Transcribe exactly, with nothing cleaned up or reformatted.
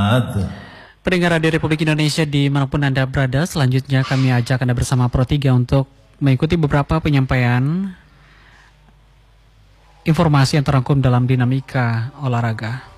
ba'd. Pendengar Radio Republik Indonesia dimanapun Anda berada, selanjutnya kami ajak Anda bersama Pro tiga untuk mengikuti beberapa penyampaian informasi yang terangkum dalam dinamika olahraga.